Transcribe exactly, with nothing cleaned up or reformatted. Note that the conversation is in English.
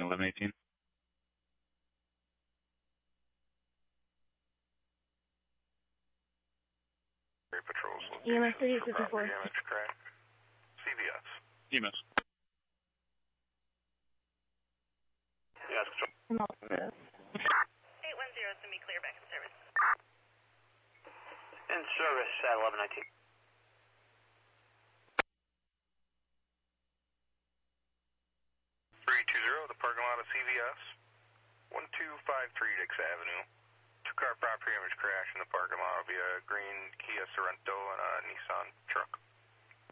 Houston eleven eighteen. Patrols. E M S thirty-eight fifty-four. Damage crash. C V S. E M S. Yes, control. eight one zero, send me clear back in service. In service at eleven nineteen. three two zero, the parking lot of C V S. one two five three Dix Avenue. Two car property damage crash in the parking lot. It'll be a green Kia Sorento and a Nissan truck.